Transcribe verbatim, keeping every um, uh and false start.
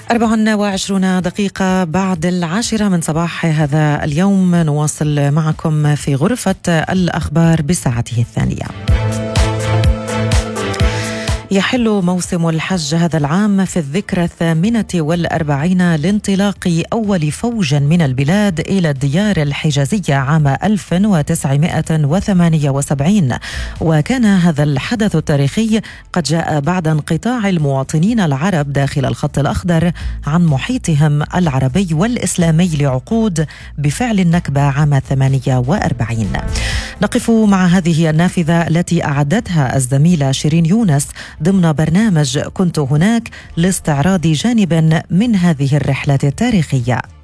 أربع وعشرون دقيقة بعد العاشرة من صباح هذا اليوم، نواصل معكم في غرفة الأخبار بساعته الثانية. يحل موسم الحج هذا العام في الذكرى الثامنة والأربعين لانطلاق أول فوج من البلاد إلى الديار الحجازية عام ألف وتسعمائة وثمانية وسبعين، وكان هذا الحدث التاريخي قد جاء بعد انقطاع المواطنين العرب داخل الخط الأخضر عن محيطهم العربي والإسلامي لعقود بفعل النكبة عام ثمانية وأربعين. نقف مع هذه النافذة التي أعدتها الزميلة شيرين يونس ضمن برنامج كنت هناك لاستعراض جانب من هذه الرحلة التاريخية.